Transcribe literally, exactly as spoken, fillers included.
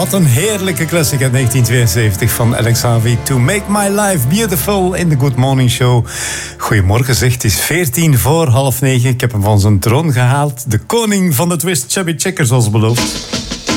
Wat een heerlijke classic uit negentien tweeënzeventig van Alex Harvey. To Make My Life Beautiful in the Good Morning Show. Goedemorgen zeg, het is veertien voor half negen. Ik heb hem van zijn troon gehaald. De koning van de twist, Chubby Checker, zoals beloofd.